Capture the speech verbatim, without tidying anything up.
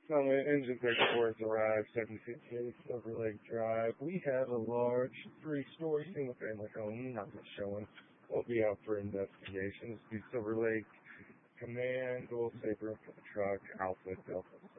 Summit Engine thirty-four has arrived, seven fifty-eight Silver Lake Drive. We have a large three-story single-family home, not just showing. We'll be out for investigations. The Silver Lake Command will save room for the truck, Alpha Delta